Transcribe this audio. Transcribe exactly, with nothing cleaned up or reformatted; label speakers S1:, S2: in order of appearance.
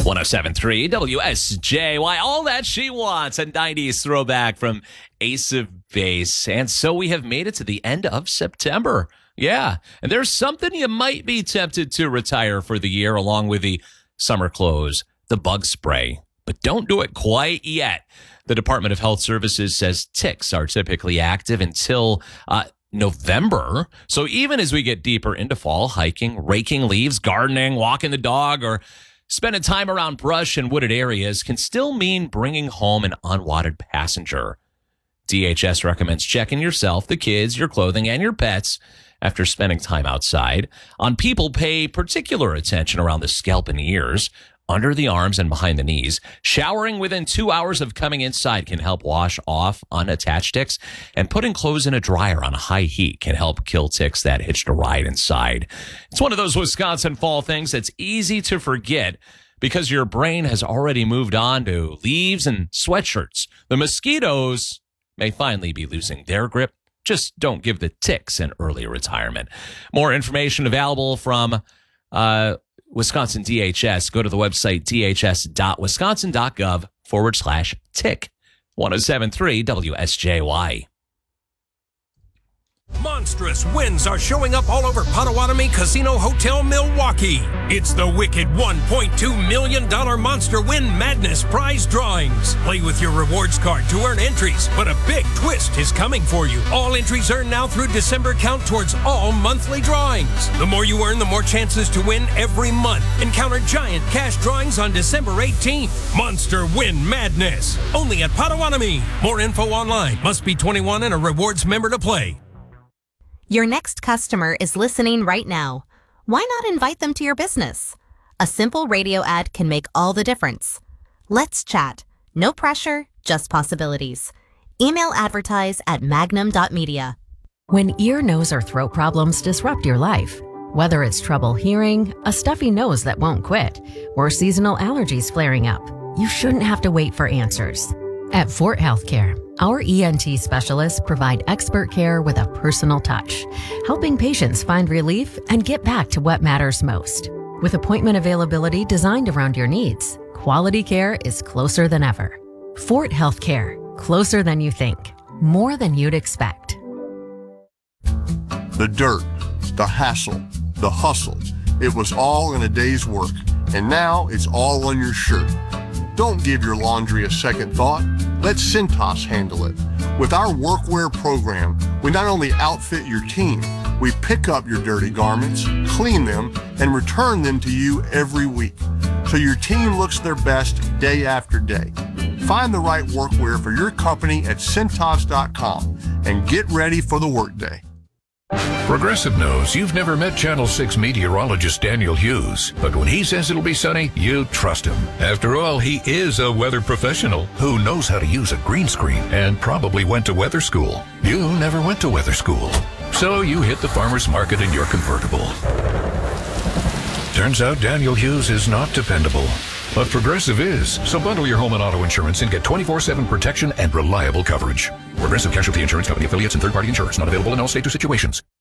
S1: one oh seven point three W S J Y. All That She Wants, a nineties throwback from Ace of Base. And so we have made it to the end of September. Yeah. And there's something you might be tempted to retire for the year along with the summer clothes, the bug spray. But don't do it quite yet. The Department of Health Services says ticks are typically active until uh, November. So even as we get deeper into fall, hiking, raking leaves, gardening, walking the dog, or spending time around brush and wooded areas can still mean bringing home an unwanted passenger. D H S recommends checking yourself, the kids, your clothing, and your pets after spending time outside. On people, pay particular attention around the scalp and ears, under the arms and behind the knees. Showering within two hours of coming inside can help wash off unattached ticks, and putting clothes in a dryer on high heat can help kill ticks that hitched a ride inside. It's one of those Wisconsin fall things that's easy to forget because your brain has already moved on to leaves and sweatshirts. The mosquitoes may finally be losing their grip. Just don't give the ticks an early retirement. More information available from uh, Wisconsin D H S. Go to the website dhs.wisconsin.gov forward slash tick. one oh seven point three W S J Y.
S2: Monstrous wins are showing up all over Potawatomi Casino Hotel Milwaukee. It's the wicked one point two million dollars Monster Win Madness prize drawings. Play with your rewards card to earn entries, but a big twist is coming for you. All entries earned now through December count towards all monthly drawings. The more you earn, the more chances to win every month. Encounter giant cash drawings on December eighteenth. Monster Win Madness. Only at Potawatomi. More info online. Must be twenty-one and a rewards member to play.
S3: Your next customer is listening right now. Why not invite them to your business? A simple radio ad can make all the difference. Let's chat. No pressure, just possibilities. Email advertise at magnum dot media.
S4: When ear, nose, or throat problems disrupt your life, whether it's trouble hearing, a stuffy nose that won't quit, or seasonal allergies flaring up, you shouldn't have to wait for answers. At Fort Healthcare, our E N T specialists provide expert care with a personal touch, helping patients find relief and get back to what matters most. With appointment availability designed around your needs, quality care is closer than ever. Fort Healthcare, closer than you think, more than you'd expect.
S5: The dirt, the hassle, the hustle, it was all in a day's work, and now it's all on your shirt. Don't give your laundry a second thought. Let Cintas handle it. With our workwear program, we not only outfit your team, we pick up your dirty garments, clean them, and return them to you every week, so your team looks their best day after day. Find the right workwear for your company at Cintas dot com and get ready for the workday.
S6: Progressive knows you've never met Channel six meteorologist Daniel Hughes, but when he says it'll be sunny, you trust him. After all, he is a weather professional who knows how to use a green screen and probably went to weather school. You never went to weather school, so you hit the farmer's market in your convertible. Turns out Daniel Hughes is not dependable, but Progressive is. So bundle your home and auto insurance and get twenty-four seven protection and reliable coverage. Progressive Casualty Insurance Company affiliates and third-party insurance not available in all states or situations.